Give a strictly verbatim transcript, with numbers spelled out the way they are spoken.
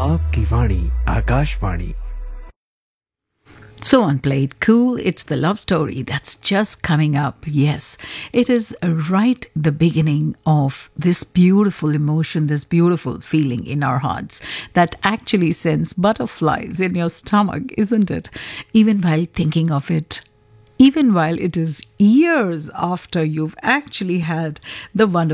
आपकी वाणी Akashvani. So on Played Cool, it's the love story that's just coming up. Yes, it is right the beginning of this beautiful emotion, this beautiful feeling in our hearts that actually sends butterflies in your stomach, isn't it? Even while thinking of it, even while it is years after you've actually had the wonderful